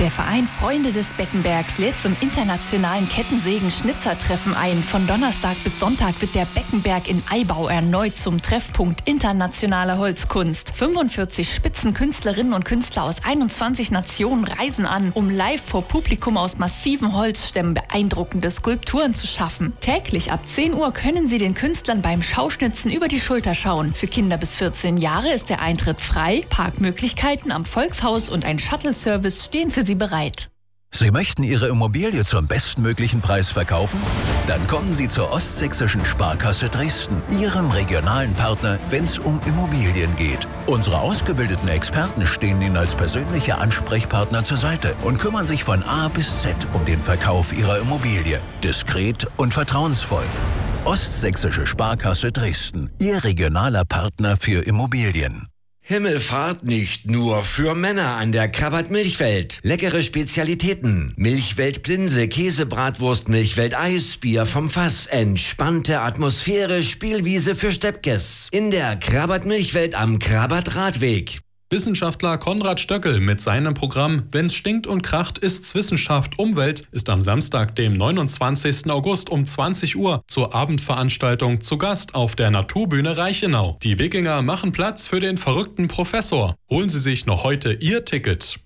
Der Verein Freunde des Beckenbergs lädt zum internationalen Kettensägen-Schnitzertreffen ein. Von Donnerstag bis Sonntag wird der Beckenberg in Aibau erneut zum Treffpunkt internationaler Holzkunst. 45 Spitzenkünstlerinnen und Künstler aus 21 Nationen reisen an, um live vor Publikum aus massiven Holzstämmen beeindruckende Skulpturen zu schaffen. Täglich ab 10 Uhr können Sie den Künstlern beim Schauschnitzen über die Schulter schauen. Für Kinder bis 14 Jahre ist der Eintritt frei. Parkmöglichkeiten am Volkshaus und ein Shuttle-Service stehen für Sie bereit. Sie möchten Ihre Immobilie zum bestmöglichen Preis verkaufen? Dann kommen Sie zur Ostsächsischen Sparkasse Dresden, Ihrem regionalen Partner, wenn es um Immobilien geht. Unsere ausgebildeten Experten stehen Ihnen als persönliche Ansprechpartner zur Seite und kümmern sich von A bis Z um den Verkauf Ihrer Immobilie. Diskret und vertrauensvoll. Ostsächsische Sparkasse Dresden, Ihr regionaler Partner für Immobilien. Himmelfahrt nicht nur für Männer an der Krabbat Milchwelt. Leckere Spezialitäten. Milchwelt Plinse, Käsebratwurst, Milchwelt Eis, Bier vom Fass. Entspannte Atmosphäre, Spielwiese für Steppkes. In der Krabbat Milchwelt am Krabbat Radweg. Wissenschaftler Konrad Stöckel mit seinem Programm Wenn's stinkt und kracht, ist's Wissenschaft Umwelt ist am Samstag, dem 29. August um 20 Uhr zur Abendveranstaltung zu Gast auf der Naturbühne Reichenau. Die Wikinger machen Platz für den verrückten Professor. Holen Sie sich noch heute Ihr Ticket.